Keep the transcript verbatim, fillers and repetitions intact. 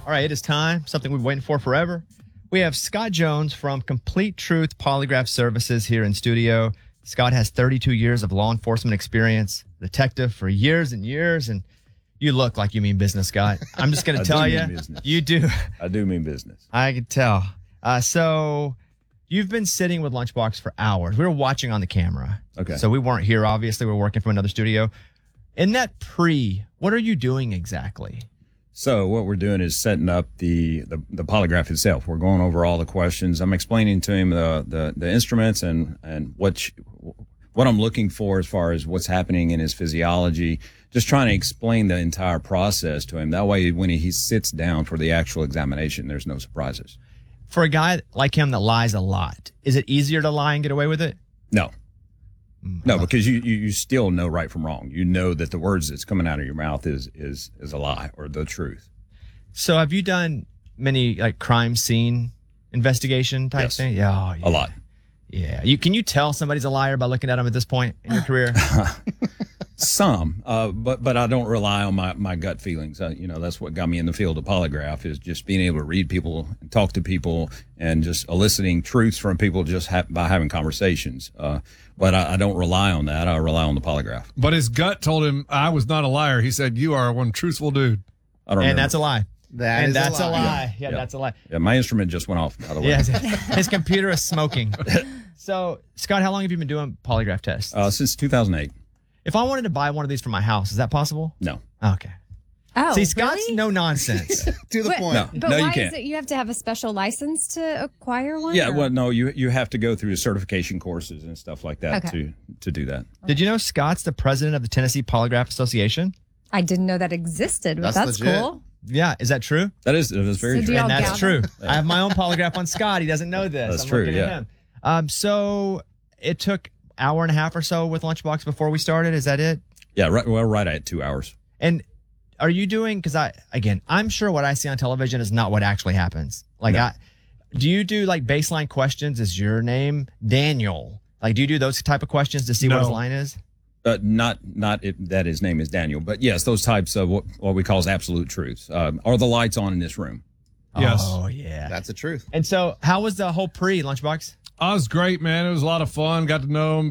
All right, it is time. Something we've been waiting for forever. We have Scott Jones from Complete Truth Polygraph Services here in studio. Scott has thirty-two years of law enforcement experience, detective for years and years, and you look like you mean business, Scott. I'm just going to tell you, you do. I do mean business. I can tell. Uh, so you've been sitting with Lunchbox for hours. We were watching on the camera. Okay. So we weren't here, obviously. We're working from another studio. In that pre, what are you doing exactly? So what we're doing is setting up the, the, the polygraph itself. We're going over all the questions. I'm explaining to him the, the, the instruments and, and what, sh- what I'm looking for as far as what's happening in his physiology, just trying to explain the entire process to him. That way, when he, he sits down for the actual examination, there's no surprises. For a guy like him that lies a lot, is it easier to lie and get away with it? No. No, because you, you, you still know right from wrong. You know that the words that's coming out of your mouth is, is, is a lie or the truth. So have you done many like crime scene investigation type Yes. thing? Yeah, oh, yeah. A lot. Yeah. You Can you tell somebody's a liar by looking at them at this point in your career? Some, uh, but but I don't rely on my, my gut feelings. Uh, you know, that's what got me in the field of polygraph, is just being able to read people, and talk to people, and just eliciting truths from people just ha- by having conversations. Uh, but I, I don't rely on that. I rely on the polygraph. But his gut told him I was not a liar. He said, you are one truthful dude. I don't And remember. that's a lie. That and is that's a lie. a lie. Yeah, Yeah. that's a lie. Yeah, my instrument just went off, by the way. Yes, his computer is smoking. So, Scott, how long have you been doing polygraph tests? Uh, since two thousand eight. If I wanted to buy one of these for my house, is that possible? No. Okay. Oh, See, Scott's really? no nonsense. To the But- point. No. But No, you why can't. is it you have to have a special license to acquire one? Yeah, or- well, no, you you have to go through certification courses and stuff like that Okay. to to do that. Did you know Scott's the president of the Tennessee Polygraph Association? I didn't know that existed, but That's that's, legit. cool. Yeah, is that true? That is that is very So do true. y'all And that's gather? true. I have my own polygraph on Scott. He doesn't know this. That's I'm true, looking at yeah. him. Um, so it took hour and a half or so with Lunchbox before we started. Is that it? Yeah, right. Well, right at two hours. And are you doing, because I, again, I'm sure what I see on television is not what actually happens. Like, No. I, do you do like baseline questions? Is your name Daniel? Like, do you do those type of questions to see what No. his line is? Uh, not not it, that his name is Daniel, but yes, those types of what, what we call absolute truths. Um, are the lights on in this room? Yes. Oh, yeah. That's the truth. And so, how was the whole pre Lunchbox? I was great, man. It was a lot of fun. Got to know him.